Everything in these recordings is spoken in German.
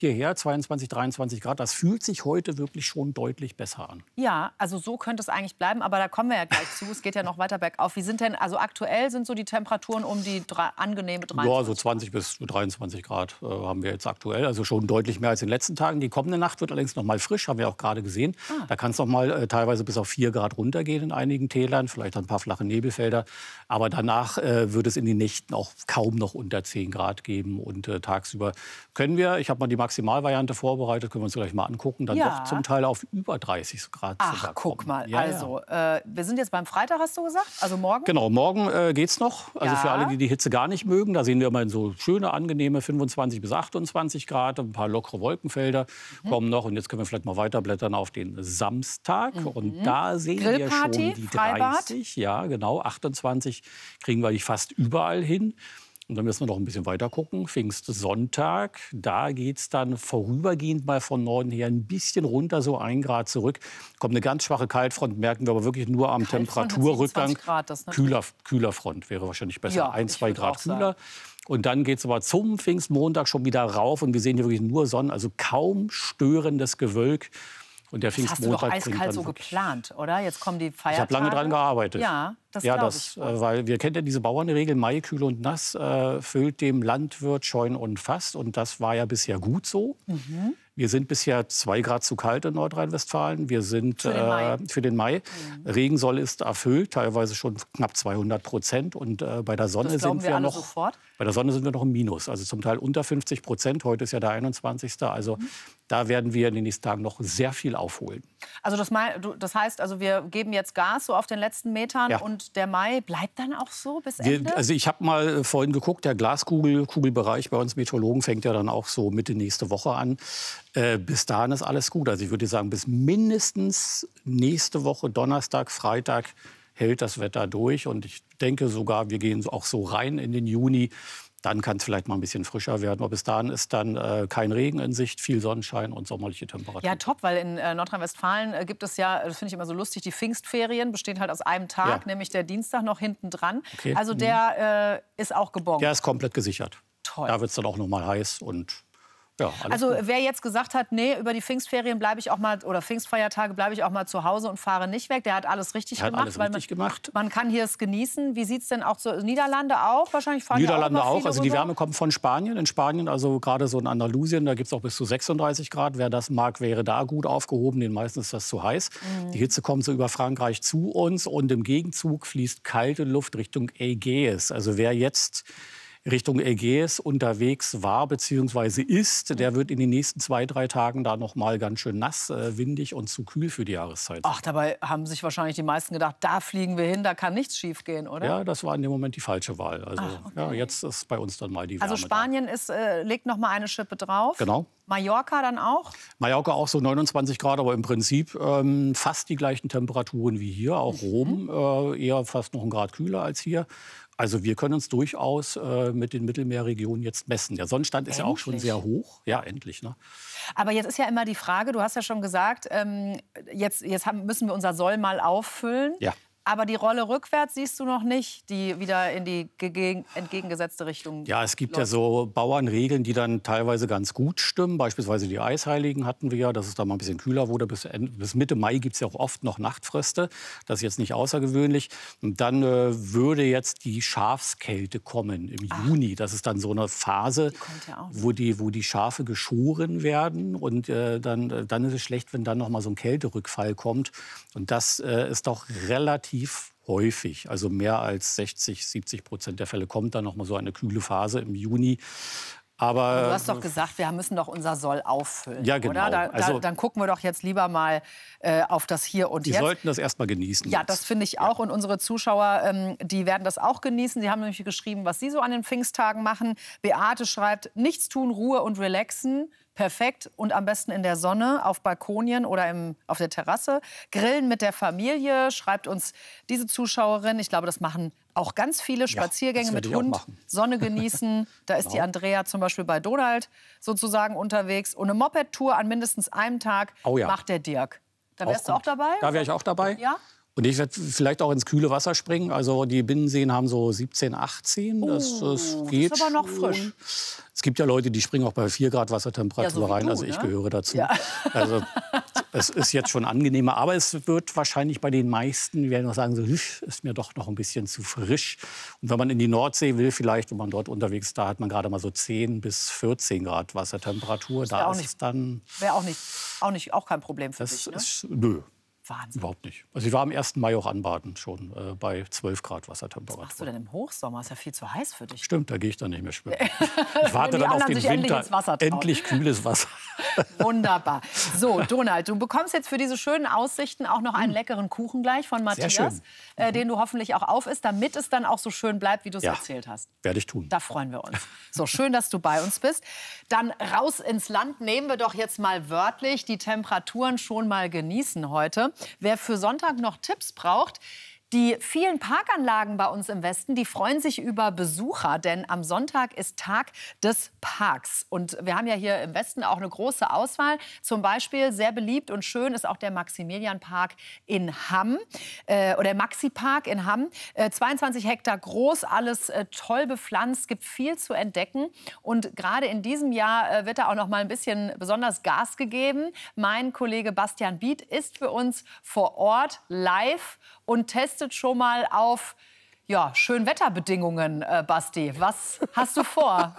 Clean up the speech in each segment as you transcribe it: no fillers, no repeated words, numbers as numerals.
hierher, 22, 23 Grad. Das fühlt sich heute wirklich schon deutlich besser an. Ja, also so könnte es eigentlich bleiben, aber da kommen wir ja gleich zu. Es geht ja noch weiter bergauf. Wie sind denn, also aktuell sind so die Temperaturen um die angenehme 23? Ja, so 20 bis 23 Grad haben wir jetzt aktuell. Also schon deutlich mehr als in den letzten Tagen. Die kommende Nacht wird allerdings noch mal frisch, haben wir auch gerade gesehen. Da kann es noch mal teilweise bis auf 4 Grad runtergehen in einigen Tälern, vielleicht ein paar flache Nebelfelder. Aber danach wird es in den Nächten auch kaum noch unter 10 Grad geben. Und tagsüber können wir, ich habe mal die Maximalvariante vorbereitet, können wir uns gleich mal angucken, dann doch zum Teil auf über 30 Grad. Ach, guck mal. Ja, also, wir sind jetzt beim Freitag, hast du gesagt? Also morgen? Genau, morgen geht's noch. Also für alle, die die Hitze gar nicht mögen, da sehen wir immer so schöne, angenehme 25 bis 28 Grad. Ein paar lockere Wolkenfelder kommen noch. Und jetzt können wir vielleicht mal weiterblättern auf den Samstag. Und da sehen wir schon die 30. Freibad? Ja, genau. 28 kriegen wir fast überall hin. Und dann müssen wir noch ein bisschen weiter gucken. Pfingstsonntag, da geht es dann vorübergehend mal von Norden her ein bisschen runter, so 1 Grad zurück. Kommt eine ganz schwache Kaltfront, merken wir aber wirklich nur am Temperaturrückgang. Kühler Front wäre wahrscheinlich besser, ja, 1, 2 Grad kühler. Und dann geht es aber zum Pfingstmontag schon wieder rauf. Und wir sehen hier wirklich nur Sonnen, also kaum störendes Gewölk. Und der Pfingstmontag das hast du doch eiskalt so geplant, oder? Jetzt kommen die Feiertage. Ich habe lange dran gearbeitet. Ja, das ja, glaube ich. Weil wir kennen ja diese Bauernregel, Mai, kühl und nass, füllt dem Landwirt Scheun und Fass. Und das war ja bisher gut so. Wir sind bisher 2 Grad zu kalt in Nordrhein-Westfalen. Wir sind für den Mai. Regensoll ist erfüllt, teilweise schon knapp 200%. Und bei der Sonne sind wir noch sofort? Bei der Sonne sind wir noch im Minus, also zum Teil unter 50%. Heute ist ja der 21. Also da werden wir in den nächsten Tagen noch sehr viel aufholen. Also das heißt, also wir geben jetzt Gas so auf den letzten Metern und der Mai bleibt dann auch so bis Ende? Also ich habe mal vorhin geguckt, der Glaskugelbereich bei uns Meteorologen fängt ja dann auch so Mitte nächste Woche an. Bis dahin ist alles gut. Also ich würde sagen, bis mindestens nächste Woche, Donnerstag, Freitag, hält das Wetter durch. Und ich denke sogar, wir gehen auch so rein in den Juni. Dann kann es vielleicht mal ein bisschen frischer werden. Aber bis dahin ist dann kein Regen in Sicht, viel Sonnenschein und sommerliche Temperaturen. Ja, top, weil in Nordrhein-Westfalen gibt es ja, das finde ich immer so lustig, die Pfingstferien bestehen halt aus einem Tag, nämlich der Dienstag noch hinten dran. Okay. Also der ist auch gebongt. Der ist komplett gesichert. Toll. Da wird es dann auch noch mal heiß und ja, also wer jetzt gesagt hat, nee, über die Pfingstferien bleibe ich auch mal, oder Pfingstfeiertage bleibe ich auch mal zu Hause und fahre nicht weg, der hat alles richtig gemacht. Man kann hier es genießen. Wie sieht es denn auch so, Niederlande auch? Wahrscheinlich fahren Niederlande auch. Also die Wärme kommt von Spanien. In Spanien, also gerade so in Andalusien, da gibt es auch bis zu 36 Grad. Wer das mag, wäre da gut aufgehoben. Den meisten ist das zu heiß. Die Hitze kommt so über Frankreich zu uns und im Gegenzug fließt kalte Luft Richtung Ägäis. Also wer jetzt Richtung Ägäis unterwegs war bzw. ist, der wird in den nächsten 2, 3 Tagen da noch mal ganz schön nass, windig und zu kühl für die Jahreszeit. Ach, dabei haben sich wahrscheinlich die meisten gedacht, da fliegen wir hin, da kann nichts schief gehen, oder? Ja, das war in dem Moment die falsche Wahl. Also ja, jetzt ist bei uns dann mal die Wärme. Also Spanien legt noch mal eine Schippe drauf. Genau. Mallorca dann auch? Mallorca auch so 29 Grad, aber im Prinzip fast die gleichen Temperaturen wie hier. Auch Rom eher fast noch 1 Grad kühler als hier. Also wir können uns durchaus mit den Mittelmeerregionen jetzt messen. Der Sonnenstand ist ja auch schon sehr hoch. Ja, endlich. Ne? Aber jetzt ist ja immer die Frage, du hast ja schon gesagt, jetzt müssen wir unser Soll mal auffüllen. Ja. Aber die Rolle rückwärts siehst du noch nicht, die wieder in die entgegengesetzte Richtung Ja, es gibt ja so Bauernregeln, die dann teilweise ganz gut stimmen. Beispielsweise die Eisheiligen hatten wir ja, dass es da mal ein bisschen kühler wurde. Bis Mitte Mai gibt es ja auch oft noch Nachtfröste. Das ist jetzt nicht außergewöhnlich. Und dann würde jetzt die Schafskälte kommen im Juni. Das ist dann so eine Phase, wo die Schafe geschoren werden. Und dann ist es schlecht, wenn dann noch mal so ein Kälterückfall kommt. Und das ist doch relativ häufig, also mehr als 60-70% der Fälle kommt dann noch mal so eine kühle Phase im Juni. Aber du hast doch gesagt, wir müssen doch unser Soll auffüllen, ja, genau. oder? Dann gucken wir doch jetzt lieber mal auf das Hier und Jetzt. Die sollten das erst mal genießen. Ja, das finde ich auch. Und unsere Zuschauer, die werden das auch genießen. Sie haben nämlich geschrieben, was sie so an den Pfingsttagen machen. Beate schreibt, nichts tun, Ruhe und relaxen. Perfekt und am besten in der Sonne, auf Balkonien oder auf der Terrasse. Grillen mit der Familie, schreibt uns diese Zuschauerin. Ich glaube, das machen auch ganz viele. Spaziergänge mit Hund, Sonne genießen. Da ist die Andrea zum Beispiel bei Donald sozusagen unterwegs. Und eine Moped-Tour an mindestens einem Tag macht der Dirk. Da wärst du auch dabei? Da wäre ich auch dabei. Ja? Und ich werde vielleicht auch ins kühle Wasser springen. Also die Binnenseen haben so 17, 18. Das geht. Das ist aber noch frisch. Es gibt ja Leute, die springen auch bei 4 Grad Wassertemperatur rein. Also ich gehöre dazu. Ja. Also es ist jetzt schon angenehmer. Aber es wird wahrscheinlich bei den meisten, die werden noch sagen, so, ist mir doch noch ein bisschen zu frisch. Und wenn man in die Nordsee will, vielleicht, wenn man dort unterwegs ist, da hat man gerade mal so 10 bis 14 Grad Wassertemperatur. Da ist es dann... Wäre auch kein Problem für dich, ne? Nö. Wahnsinn. Überhaupt nicht. Also ich war am 1. Mai auch anbaden, schon bei 12 Grad Wassertemperatur. Was machst du denn im Hochsommer? Ist ja viel zu heiß für dich. Stimmt, da gehe ich dann nicht mehr schwimmen. Ich warte dann auf den Winter. Endlich kühles Wasser. Wunderbar. So, Donald, du bekommst jetzt für diese schönen Aussichten auch noch einen leckeren Kuchen gleich von Matthias, den du hoffentlich auch aufisst, damit es dann auch so schön bleibt, wie du es erzählt hast. Werde ich tun. Da freuen wir uns. So, schön, dass du bei uns bist. Dann raus ins Land. Nehmen wir doch jetzt mal wörtlich die Temperaturen schon mal genießen heute. Wer für Sonntag noch Tipps braucht, die vielen Parkanlagen bei uns im Westen, die freuen sich über Besucher, denn am Sonntag ist Tag des Parks. Und wir haben ja hier im Westen auch eine große Auswahl. Zum Beispiel sehr beliebt und schön ist auch der Maximilianpark in Hamm, oder der Maxi-Park in Hamm. 22 Hektar groß, alles toll bepflanzt, gibt viel zu entdecken. Und gerade in diesem Jahr wird da auch noch mal ein bisschen besonders Gas gegeben. Mein Kollege Bastian Biet ist für uns vor Ort live und testet schon mal auf Schönwetterbedingungen, Basti. Was hast du vor?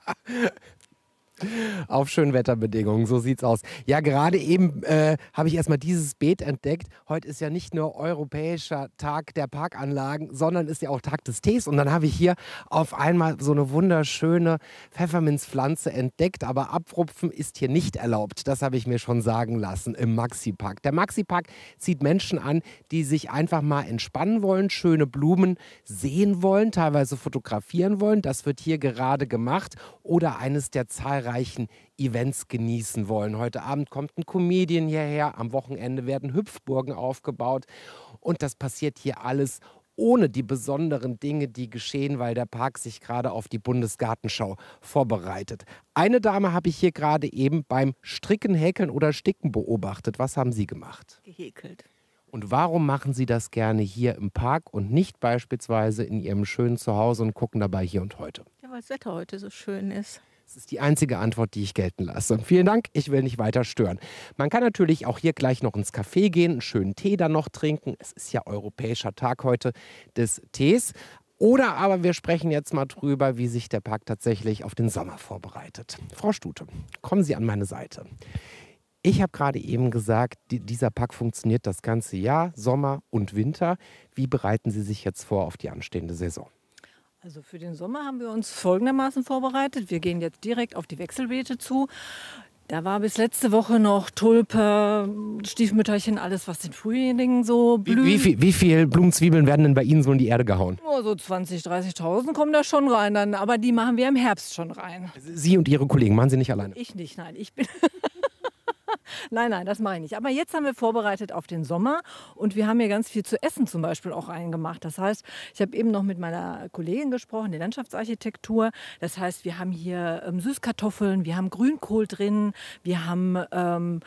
Auf Schönwetterbedingungen, so sieht's aus. Ja, gerade eben habe ich erstmal dieses Beet entdeckt. Heute ist ja nicht nur Europäischer Tag der Parkanlagen, sondern ist ja auch Tag des Tees. Und dann habe ich hier auf einmal so eine wunderschöne Pfefferminzpflanze entdeckt. Aber Abrupfen ist hier nicht erlaubt. Das habe ich mir schon sagen lassen im Maxi-Park. Der Maxi-Park zieht Menschen an, die sich einfach mal entspannen wollen, schöne Blumen sehen wollen, teilweise fotografieren wollen. Das wird hier gerade gemacht. Oder eines der zahlreichen Events genießen wollen. Heute Abend kommt ein Comedian hierher, am Wochenende werden Hüpfburgen aufgebaut und das passiert hier alles ohne die besonderen Dinge, die geschehen, weil der Park sich gerade auf die Bundesgartenschau vorbereitet. Eine Dame habe ich hier gerade eben beim Stricken, Häkeln oder Sticken beobachtet. Was haben Sie gemacht? Gehäkelt. Und warum machen Sie das gerne hier im Park und nicht beispielsweise in Ihrem schönen Zuhause und gucken dabei Hier und Heute? Ja, weil das Wetter heute so schön ist. Das ist die einzige Antwort, die ich gelten lasse. Vielen Dank, ich will nicht weiter stören. Man kann natürlich auch hier gleich noch ins Café gehen, einen schönen Tee dann noch trinken. Es ist ja Europäischer Tag heute des Tees. Oder aber wir sprechen jetzt mal drüber, wie sich der Park tatsächlich auf den Sommer vorbereitet. Frau Stute, kommen Sie an meine Seite. Ich habe gerade eben gesagt, dieser Park funktioniert das ganze Jahr, Sommer und Winter. Wie bereiten Sie sich jetzt vor auf die anstehende Saison? Also für den Sommer haben wir uns folgendermaßen vorbereitet. Wir gehen jetzt direkt auf die Wechselbeete zu. Da war bis letzte Woche noch Tulpe, Stiefmütterchen, alles, was den Frühling so blüht. Wie viel Blumenzwiebeln werden denn bei Ihnen so in die Erde gehauen? Oh, so 20.000, 30.000 kommen da schon rein. Dann, aber die machen wir im Herbst schon rein. Sie und Ihre Kollegen, machen Sie nicht alleine? Ich nicht, nein. Ich bin... Nein, das mache ich nicht. Aber jetzt haben wir vorbereitet auf den Sommer und wir haben hier ganz viel zu essen zum Beispiel auch eingemacht. Das heißt, ich habe eben noch mit meiner Kollegin gesprochen, der Landschaftsarchitektur. Das heißt, wir haben hier Süßkartoffeln, wir haben Grünkohl drin, wir haben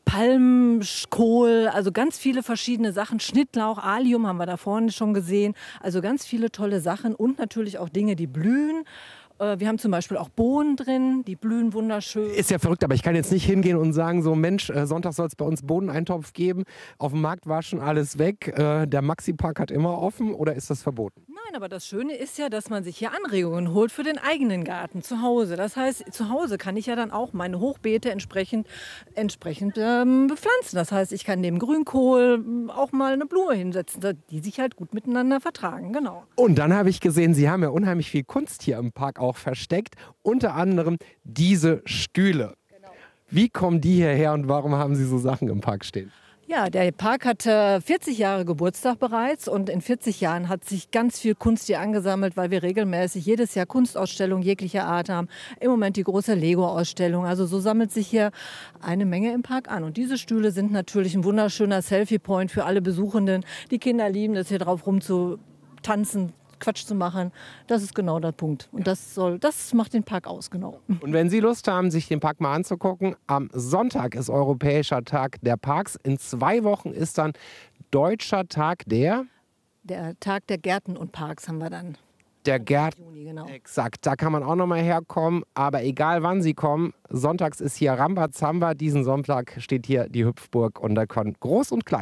Palmkohl, also ganz viele verschiedene Sachen. Schnittlauch, Allium haben wir da vorne schon gesehen. Also ganz viele tolle Sachen und natürlich auch Dinge, die blühen. Wir haben zum Beispiel auch Bohnen drin, die blühen wunderschön. Ist ja verrückt, aber ich kann jetzt nicht hingehen und sagen, so Mensch, Sonntag soll es bei uns Bohneneintopf geben. Auf dem Markt war schon alles weg. Der Maxi-Park hat immer offen oder ist das verboten? Nein, aber das Schöne ist ja, dass man sich hier Anregungen holt für den eigenen Garten zu Hause. Das heißt, zu Hause kann ich ja dann auch meine Hochbeete entsprechend bepflanzen. Das heißt, ich kann neben Grünkohl auch mal eine Blume hinsetzen, die sich halt gut miteinander vertragen. Genau. Und dann habe ich gesehen, Sie haben ja unheimlich viel Kunst hier im Park auch versteckt. Unter anderem diese Stühle. Genau. Wie kommen die hierher und warum haben Sie so Sachen im Park stehen? Ja, der Park hat 40 Jahre Geburtstag bereits und in 40 Jahren hat sich ganz viel Kunst hier angesammelt, weil wir regelmäßig jedes Jahr Kunstausstellungen jeglicher Art haben. Im Moment die große Lego-Ausstellung. Also so sammelt sich hier eine Menge im Park an. Und diese Stühle sind natürlich ein wunderschöner Selfie-Point für alle Besuchenden. Die Kinder lieben es, hier drauf rumzutanzen, Quatsch zu machen. Das ist genau der Punkt. Und das macht den Park aus, genau. Und wenn Sie Lust haben, sich den Park mal anzugucken, am Sonntag ist Europäischer Tag der Parks. In 2 Wochen ist dann Deutscher Tag der Tag der Gärten und Parks haben wir dann. Der Gärten. Juni, genau. Exakt, da kann man auch noch mal herkommen. Aber egal wann Sie kommen, sonntags ist hier Rambazamba. Diesen Sonntag steht hier die Hüpfburg und da kann groß und klein